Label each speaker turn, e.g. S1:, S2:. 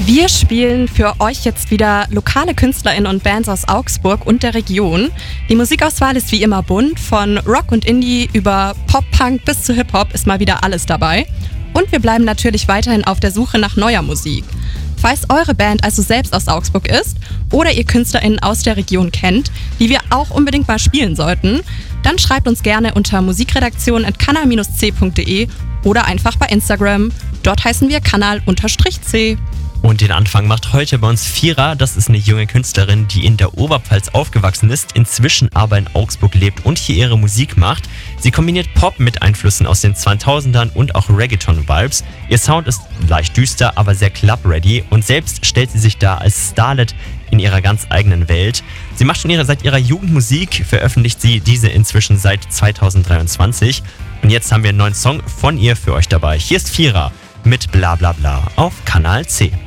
S1: Wir spielen für euch jetzt wieder lokale KünstlerInnen und Bands aus Augsburg und der Region. Die Musikauswahl ist wie immer bunt, von Rock und Indie über Pop-Punk bis zu Hip-Hop ist mal wieder alles dabei. Und wir bleiben natürlich weiterhin auf der Suche nach neuer Musik. Falls eure Band also selbst aus Augsburg ist oder ihr KünstlerInnen aus der Region kennt, die wir auch unbedingt mal spielen sollten, dann schreibt uns gerne unter musikredaktion@kanal-c.de oder einfach bei Instagram. Dort heißen wir kanal_c.
S2: Und den Anfang macht heute bei uns Fira. Das ist eine junge Künstlerin, die in der Oberpfalz aufgewachsen ist, inzwischen aber in Augsburg lebt und hier ihre Musik macht. Sie kombiniert Pop mit Einflüssen aus den 2000ern und auch Reggaeton-Vibes. Ihr Sound ist leicht düster, aber sehr club-ready und selbst stellt sie sich da als Starlet in ihrer ganz eigenen Welt. Sie macht schon seit ihrer Jugend Musik, veröffentlicht sie diese inzwischen seit 2023. Und jetzt haben wir einen neuen Song von ihr für euch dabei. Hier ist Fira mit Bla Bla Bla auf Kanal C.